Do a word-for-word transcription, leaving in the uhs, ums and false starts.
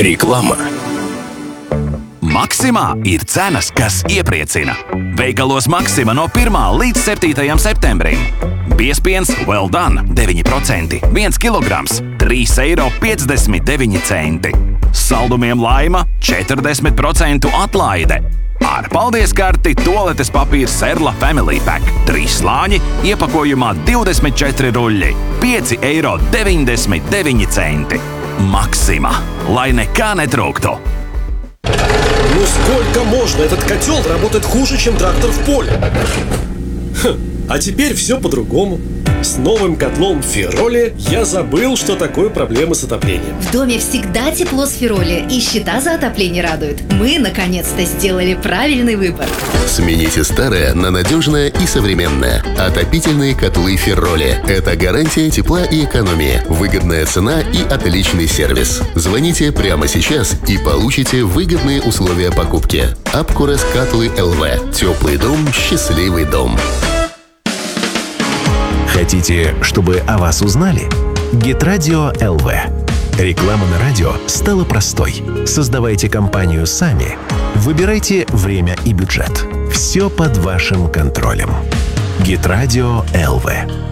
Reklāma. Maksimā ir cenas, kas iepriecina. Veikalos Maksima no pirmā līdz septītajam septembrim. Biezpiens Well Done deviņi procenti, viens kilograms, trīs eiro piecdesmit deviņi centi. Saldumiem Laima četrdesmit procentu atlaide. Ar paldies karti tualetes papīrs Serla Family Pack. Trīs slāņi iepakojumā divdesmit četri ruļļi. pieci eiro deviņdesmit deviņi centi. Maksima. Lai nekā netrūktu. Ну сколько можно? Этот котел работает хуже, чем трактор в поле. Хм, а теперь все по-другому. С новым котлом Фероли я забыл, что такое проблемы с отоплением. В доме всегда тепло с Фероли, и счета за отопление радуют. Мы, наконец-то, сделали правильный выбор. Смените старое на надежное и современное. Отопительные котлы Фероли. Это гарантия тепла и экономии, выгодная цена и отличный сервис. Звоните прямо сейчас и получите выгодные условия покупки. Апкурес Катлы ЛВ. Теплый дом, счастливый дом. Хотите, чтобы о вас узнали? Гитрадио эл ви. Реклама на радио стала простой. Создавайте компанию сами. Выбирайте время и бюджет. Все под вашим контролем. Гитрадио эл ви.